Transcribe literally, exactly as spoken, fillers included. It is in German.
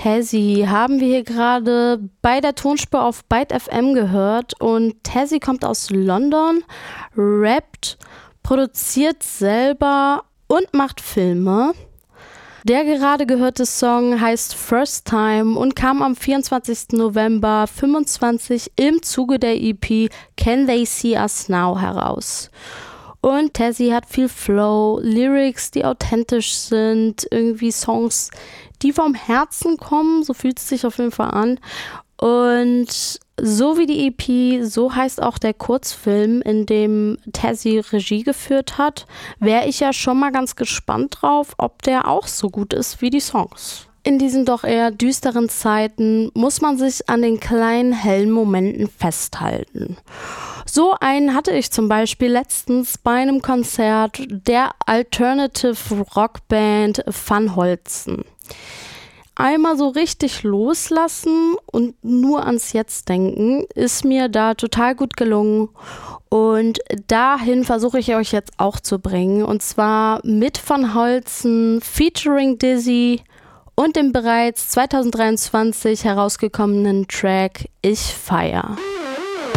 Tezzy haben wir hier gerade bei der Tonspur auf Byte F M gehört und Tezzy kommt aus London, rappt, produziert selber und macht Filme. Der gerade gehörte Song heißt First Time und kam am vierundzwanzigsten November fünfundzwanzig im Zuge der E P Can They See Us Now heraus. Und Tezzy hat viel Flow, Lyrics, die authentisch sind, irgendwie Songs, die vom Herzen kommen, so fühlt es sich auf jeden Fall an. Und so wie die E P, so heißt auch der Kurzfilm, in dem Tezzy Regie geführt hat, wäre ich ja schon mal ganz gespannt drauf, ob der auch so gut ist wie die Songs. In diesen doch eher düsteren Zeiten muss man sich an den kleinen hellen Momenten festhalten. So einen hatte ich zum Beispiel letztens bei einem Konzert der Alternative Rockband Van Holzen. Einmal so richtig loslassen und nur ans Jetzt denken, ist mir da total gut gelungen. Und dahin versuche ich euch jetzt auch zu bringen. Und zwar mit Van Holzen featuring Dizzy und dem bereits zweitausenddreiundzwanzig herausgekommenen Track Ich feier.